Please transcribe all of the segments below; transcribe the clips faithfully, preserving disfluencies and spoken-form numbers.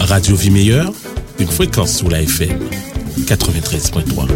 radio Vie Meilleure, une fréquence sur la F M quatre-vingt-treize point trois.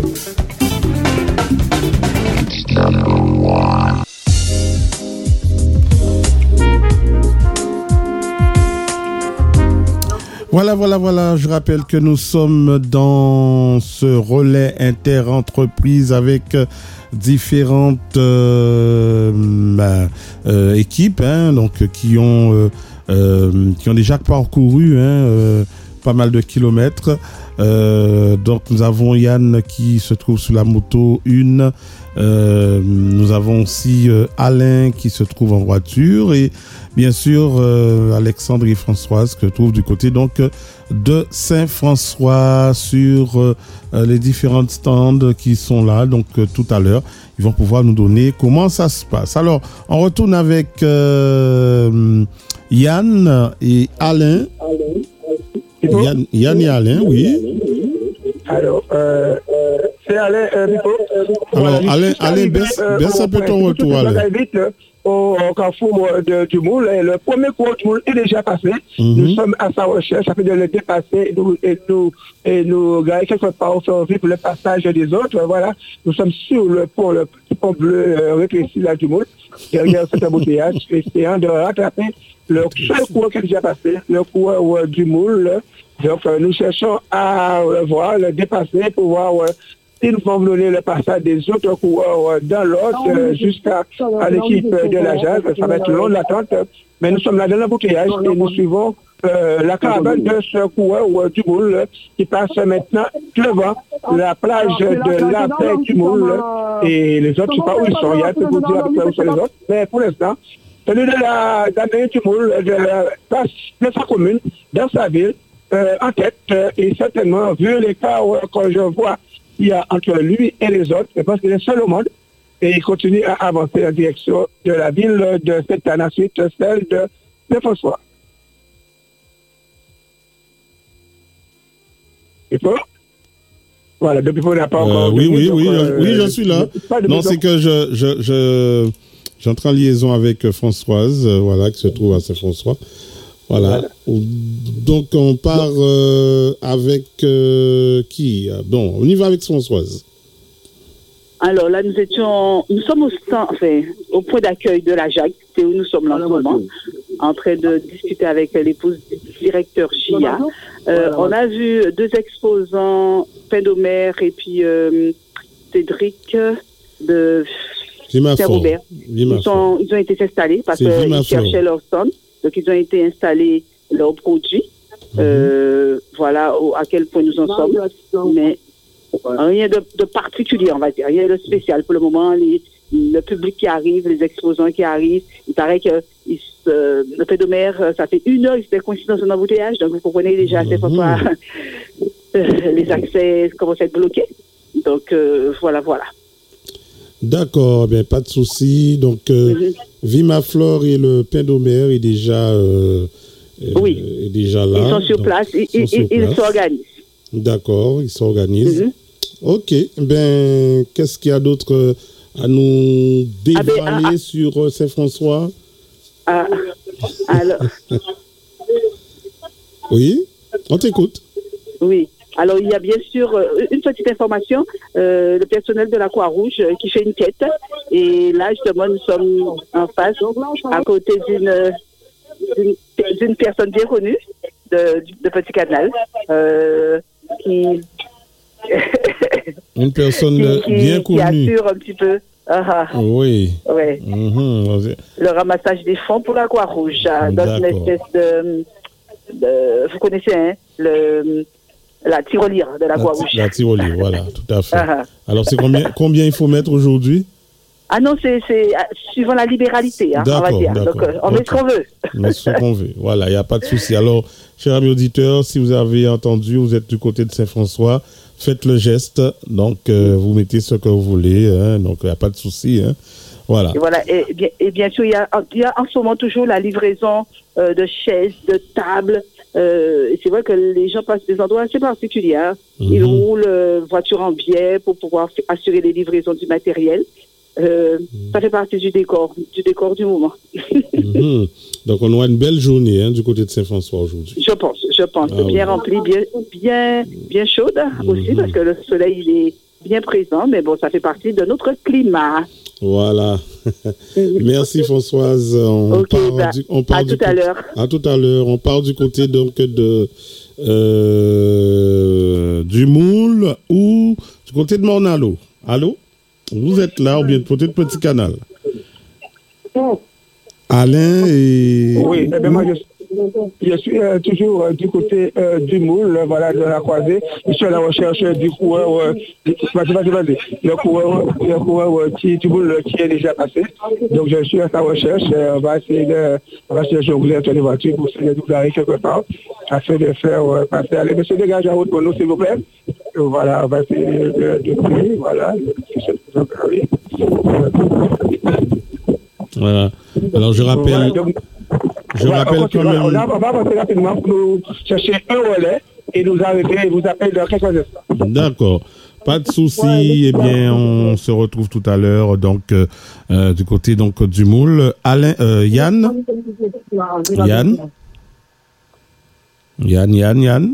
Voilà, voilà, voilà. Je rappelle que nous sommes dans ce relais inter-entreprise avec différentes euh, bah, euh, équipes, hein, donc qui ont euh, euh, qui ont déjà parcouru hein, euh, pas mal de kilomètres. Euh, donc nous avons Yann qui se trouve sur la moto une. Euh, nous avons aussi euh, Alain qui se trouve en voiture et bien sûr euh, Alexandre et Françoise qui se trouvent du côté donc de Saint-François sur euh, les différents stands qui sont là. Donc euh, tout à l'heure ils vont pouvoir nous donner comment ça se passe. Alors on retourne avec euh, Yann et Alain. Yann, Yann et Alain, oui. Alors, euh, c'est Alain euh, Alors, Alain, Alain baisse, baisse un peu ton retour, Alain. Au, au carrefour de, du Moule. Et le premier cours du Moule est déjà passé. Mm-hmm. Nous sommes à sa recherche afin de le dépasser et nous, et nous, et nous gagner quelque part au survie pour le passage des autres. Voilà. Nous sommes sur le pont, le petit pont bleu euh, rétréci là du Moule, derrière cet embouteillage, essayant de rattraper le seul cours qui est déjà passé, le cours euh, du Moule. Donc, euh, nous cherchons à euh, voir, le dépasser pour voir euh, si nous pouvons donner le passage des autres coureurs euh, dans l'autre euh, jusqu'à à l'équipe de la Jazz. Ça va être long l'attente, mais nous sommes là dans l'embouteillage et nous suivons euh, la caravane de ce coureur euh, du Moule qui passe maintenant devant la plage de la paix du Moule et les autres, je ne sais pas où ils sont, il y a un peu pour dire à peu près où sont les autres, mais pour l'instant, celui de la d'Amérique du Moule, de la place de sa commune, dans sa ville, Euh, en tête, euh, et certainement, vu les cas euh, que je vois il y a entre lui et les autres, je pense qu'il est seul au monde, et il continue à avancer en direction de la ville de Sainte-Anne, ensuite celle de, de François. Il faut Voilà, depuis qu'on n'a pas euh, encore... Oui, oui, donc, oui, euh, oui, je suis là. Non, c'est que je, je, je, j'entre en liaison avec Françoise, euh, voilà, qui se trouve à Saint-François. Voilà. voilà. Donc on part euh, avec euh, qui Bon, on y va avec Françoise. Alors là, nous étions, nous sommes au, enfin, au point d'accueil de la Jacques, c'est où nous sommes là en ce moment, en train de discuter avec l'épouse du directeur G I A. Euh, on a vu deux exposants, Pindomère et puis euh, Cédric de Saint-Robert. Ils, sont, ils ont été installés parce qu'ils cherchaient leur stand. Donc, ils ont été installés leurs produits. Mmh. Euh, voilà au, à quel point nous en sommes. Mais rien de, de particulier, on va dire. Rien de spécial. Pour le moment, les, le public qui arrive, les exposants qui arrivent, il paraît que ils, euh, le Pédomère, ça fait une heure qu'ils étaient coincés dans un embouteillage. Donc, vous comprenez déjà, c'est pourquoi les accès commencent à être bloqués. Donc, euh, voilà, voilà. D'accord, bien, pas de souci. Donc, euh, mm-hmm. Vimaflore et le Pindomère est déjà, euh, oui. est déjà là. Ils sont sur donc, place, ils, sont ils, sur ils place. s'organisent. D'accord, ils s'organisent. Mm-hmm. Ok, ben, qu'est-ce qu'il y a d'autre à nous dévaler ah ben, ah, sur Saint-François? Ah, alors. Oui, on t'écoute. Oui. Alors, il y a bien sûr euh, une petite information, euh, le personnel de la Croix-Rouge euh, qui fait une quête. Et là, justement, nous sommes en face, à côté d'une, d'une, d'une personne bien connue de, de Petit Canal. Euh, qui... une personne qui, bien qui, connue. Qui assure un petit peu. Ah, oui. Ouais. Mm-hmm. Le ramassage des fonds pour la Croix-Rouge. Dans une espèce de, de... Vous connaissez, hein, le... La tirelire de la Croix-Rouge. La tirelire, voilà, tout à fait. Uh-huh. Alors, c'est combien, combien il faut mettre aujourd'hui? Ah non, c'est, c'est suivant la libéralité, hein, on va dire. Donc, euh, on okay. met ce qu'on veut. On met ce qu'on veut. Voilà, il n'y a pas de souci. Alors, chers amis auditeurs, si vous avez entendu, vous êtes du côté de Saint-François, faites le geste. Donc, euh, vous mettez ce que vous voulez. Hein, donc, il n'y a pas de souci. Hein. Voilà. Et, voilà. Et, bien, et bien sûr, il y a, il y a en ce moment toujours la livraison euh, de chaises, de tables. Euh, et c'est vrai que les gens passent des endroits assez particuliers. Hein. Mm-hmm. Ils roulent euh, voiture en biais pour pouvoir f- assurer les livraisons du matériel. euh, ça fait partie du décor, du décor du moment. Mmh. Donc on aura une belle journée hein, du côté de Saint-François aujourd'hui. Je pense, je pense. Ah, bien oui. rempli, bien, bien, bien chaude mmh. aussi, parce que le soleil, il est bien présent, mais bon, ça fait partie de notre climat. Voilà. Merci Françoise. On okay, part bah, du, on part à du tout à l'heure. À tout à l'heure. On part du côté donc de euh, du Moule ou du côté de Mornalo. Allô? Vous êtes là ou bien du côté de Petit Canal? Alain et... Oui, eh bien, moi, je, je suis euh, toujours euh, du côté euh, du Moule, euh, voilà, de la croisée. Je suis à la recherche euh, du coureur, euh, du, vas-y, vas-y, vas-y. Le coureur, le coureur euh, qui, du Moule qui est déjà passé. Donc, je suis à sa recherche. Euh, on va essayer de, on va essayer de jongler entre les voitures pour essayer de nous garer quelque part, afin de faire euh, passer. Allez, monsieur, dégage la route pour nous, s'il vous plaît. Et voilà, on va essayer de, de, de voilà. Voilà. Alors, je rappelle... Voilà, donc, Je voilà, rappelle on, quand voilà, même... on, va, on va passer rapidement pour nous chercher un relais et nous arrêter et vous appeler dans quelques instants. D'accord. Pas de souci. Eh bien, on se retrouve tout à l'heure, donc, euh, euh, du côté donc du Moule. Alain, euh, Yann Yann Yann, Yann, Yann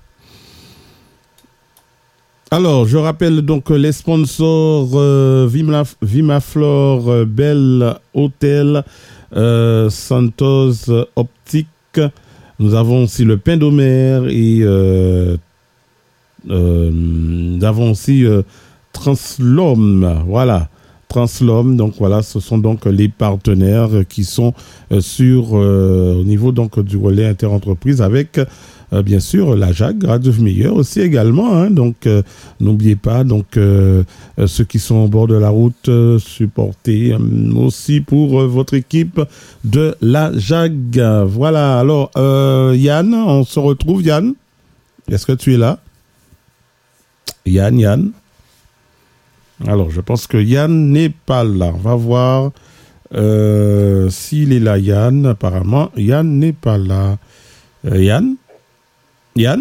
Alors, je rappelle donc les sponsors euh, Vima, Vimaflore, euh, Belle Hôtel, euh, Santos Optique. Nous avons aussi le Pain d'Omer et euh, euh, nous avons aussi euh, Translom. Voilà, Translom. Donc voilà, ce sont donc les partenaires qui sont euh, sur euh, au niveau donc du relais interentreprise avec Euh, bien sûr, la J A G, Radio Meilleur aussi également. Hein, donc, euh, n'oubliez pas, donc euh, euh, ceux qui sont au bord de la route, euh, supportez euh, aussi pour euh, votre équipe de la J A G. Voilà. Alors, euh, Yann, on se retrouve, Yann. Est-ce que tu es là? Yann, Yann. Alors, je pense que Yann n'est pas là. On va voir euh, s'il est là, Yann. Apparemment, Yann n'est pas là. Euh, Yann? Yann?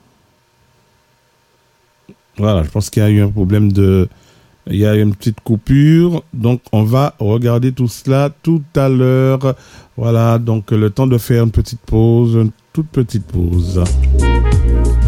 Voilà, je pense qu'il y a eu un problème de... Il y a eu une petite coupure. Donc, on va regarder tout cela tout à l'heure. Voilà, donc le temps de faire une petite pause, une toute petite pause.